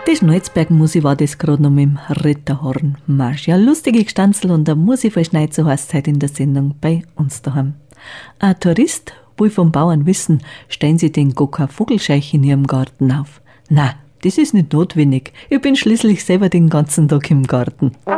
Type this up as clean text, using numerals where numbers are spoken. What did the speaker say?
Die Schnalzbergmusi war das gerade noch mit dem Ritterhornmarsch. Ja, lustige Gstanzel und der Musi-Verschneit, so heißt es heute in der Sendung bei uns daheim. Ein Tourist will vom Bauern wissen, stellen sie den Goka Vogelscheich in ihrem Garten auf? Na, das ist nicht notwendig. Ich bin schließlich selber den ganzen Tag im Garten.